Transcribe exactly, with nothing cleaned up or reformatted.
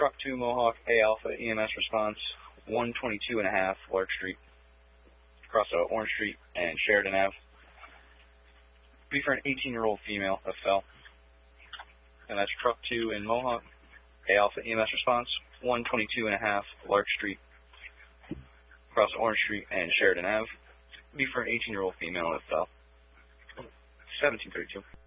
Truck two Mohawk A Alpha E M S response, one twenty-two and a half Lark Street, across uh, Orange Street and Sheridan Avenue. Be for an eighteen-year-old female that fell. And that's Truck two in Mohawk A Alpha E M S response, one twenty-two and a half Lark Street, across Orange Street and Sheridan Avenue. Be for an eighteen-year-old female that fell. seventeen thirty-two.